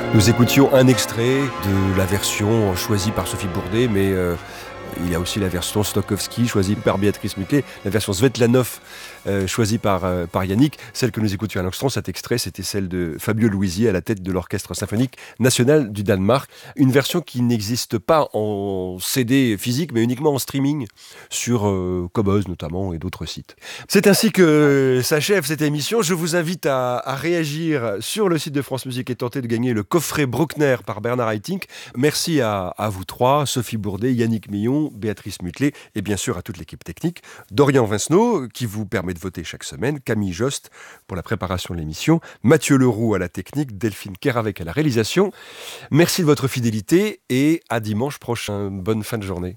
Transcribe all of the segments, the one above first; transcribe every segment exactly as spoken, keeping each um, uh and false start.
Nous écoutions un extrait de la version choisie par Sophie Bourdet, mais euh, il y a aussi la version Stokowski choisie par Béatrice Muclet, la version Svetlanov euh, choisie par, euh, par Yannick. Celle que nous écoutions à l'instant, cet extrait, c'était celle de Fabio Luisi à la tête de l'Orchestre symphonique national du Danemark. Une version qui n'existe pas en C D physique, mais uniquement en streaming sur euh, Cobuzz notamment et d'autres sites. C'est ainsi que s'achève cette émission. Je vous invite à, à réagir sur le site de France Musique et tenter de gagner le coffret Bruckner par Bernard Haitink. Merci à, à vous trois, Sophie Bourdet, Yannick Millon, Béatrice Muclet et bien sûr à toute l'équipe technique. Dorian Vincenot qui vous permet de voter chaque semaine, Camille Jost pour la préparation de l'émission, Mathieu Leroux à la technique, Delphine Keravec à la réalisation. Merci de votre fidélité et à dimanche prochain. Bonne fin de journée.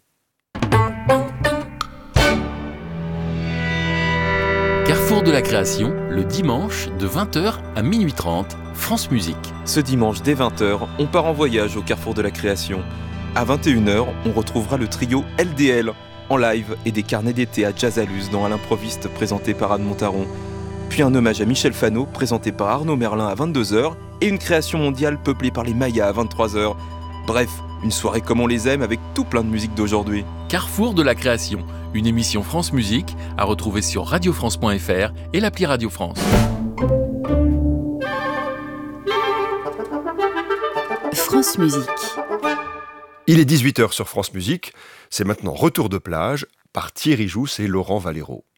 Carrefour de la création, le dimanche de vingt heures à minuit trente, France Musique. Ce dimanche dès vingt heures, on part en voyage au Carrefour de la création. À vingt et une heures, on retrouvera le trio L D L en live et des carnets d'été à Jazzaluz dans À l'improviste présenté par Anne Montaron. Puis un hommage à Michel Fano présenté par Arnaud Merlin à vingt-deux heures et une création mondiale peuplée par les Mayas à vingt-trois heures. Bref, une soirée comme on les aime avec tout plein de musique d'aujourd'hui. Carrefour de la création, une émission France Musique à retrouver sur radio france point f r et l'appli Radio France. France Musique. Il est dix-huit heures sur France Musique. C'est maintenant Retour de plage par Thierry Jousse et Laurent Valero.